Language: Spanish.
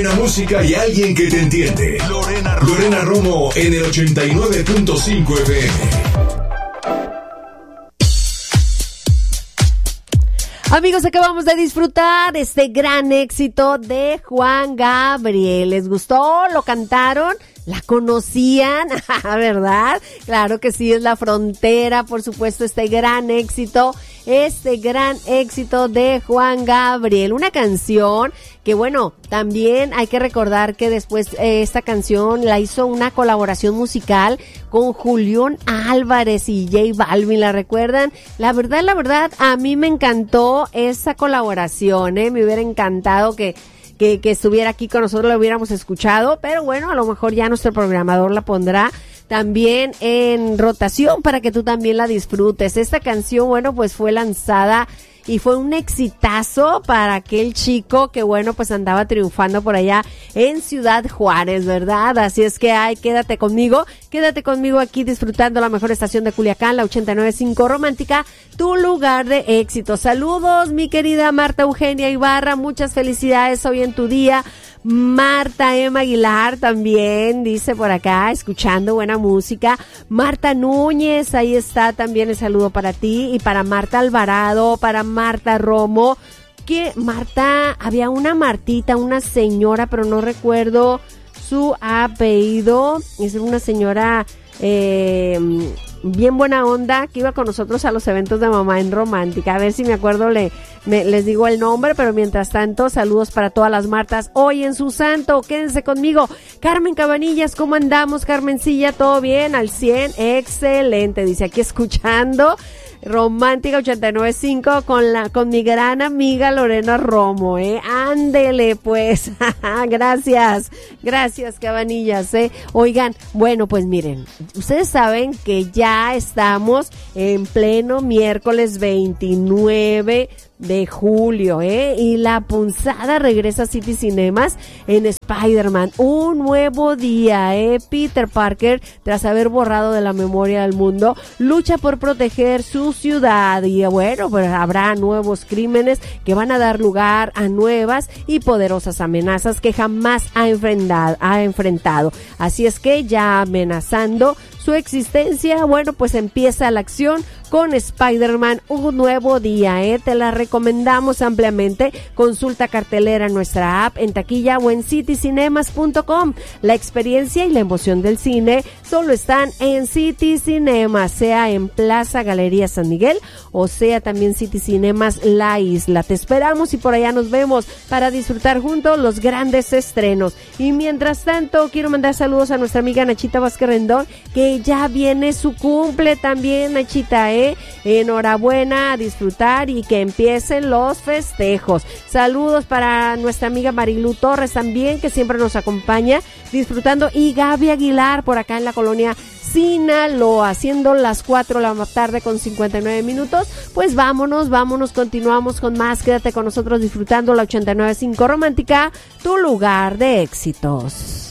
buena música y alguien que te entiende. Lorena Romo en el 89.5 FM. Amigos, acabamos de disfrutar este gran éxito de Juan Gabriel. ¿Les gustó? ¿Lo cantaron? ¿La conocían? ¿Verdad? Claro que sí, es La Frontera, por supuesto, este gran éxito de Juan Gabriel. Una canción que, bueno, también hay que recordar que después esta canción la hizo una colaboración musical con Julián Álvarez y J Balvin, ¿la recuerdan? La verdad, a mí me encantó esa colaboración, me hubiera encantado que estuviera aquí con nosotros, la hubiéramos escuchado, pero bueno, a lo mejor ya nuestro programador la pondrá también en rotación para que tú también la disfrutes. Esta canción, bueno, pues fue lanzada y fue un exitazo para aquel chico que, bueno, pues andaba triunfando por allá en Ciudad Juárez, ¿verdad? Así es que, quédate conmigo aquí disfrutando la mejor estación de Culiacán, la 89.5 Romántica, tu lugar de éxito. Saludos, mi querida Marta Eugenia Ibarra, muchas felicidades hoy en tu día. Marta Emma Aguilar también dice por acá, escuchando buena música. Marta Núñez, ahí está también el saludo para ti, y para Marta Alvarado, para Marta Romo, que Marta, había una Martita, una señora, pero no recuerdo su apellido, es una señora bien buena onda, que iba con nosotros a los eventos de Mamá en Romántica. A ver si me acuerdo, les digo el nombre, pero mientras tanto, saludos para todas las Martas hoy en su santo. Quédense conmigo. Carmen Cabanillas, ¿cómo andamos, Carmencilla? ¿Todo bien? Al 100, excelente, dice aquí escuchando Romántica 89.5 con mi gran amiga Lorena Romo, ándele pues. Gracias Cabanillas, Oigan, bueno, pues miren, ustedes saben que ya estamos en pleno miércoles 29 de julio, y la punzada regresa a City Cinemas en Spider-Man, un nuevo día, Peter Parker, tras haber borrado de la memoria del mundo, lucha por proteger su ciudad, y bueno, pues habrá nuevos crímenes que van a dar lugar a nuevas y poderosas amenazas que jamás ha enfrentado. Así es que ya amenazando su existencia, bueno, pues empieza la acción con Spider-Man, un nuevo día, te la recomendamos ampliamente. Consulta cartelera en nuestra app, en taquilla o en citycinemas.com. La experiencia y la emoción del cine solo están en City Cinemas, sea en Plaza Galería San Miguel o sea también City Cinemas La Isla. Te esperamos y por allá nos vemos para disfrutar juntos los grandes estrenos. Y mientras tanto, quiero mandar saludos a nuestra amiga Nachita Vázquez Rendón, que ya viene su cumple también, Nachita, enhorabuena, a disfrutar y que empiecen los festejos. Saludos para nuestra amiga Marilu Torres también, que siempre nos acompaña disfrutando, y Gaby Aguilar por acá en la colonia Sinaloa, siendo las 4 de la tarde con 59 minutos, pues vámonos, continuamos con más. Quédate con nosotros disfrutando la 89.5 Romántica, tu lugar de éxitos.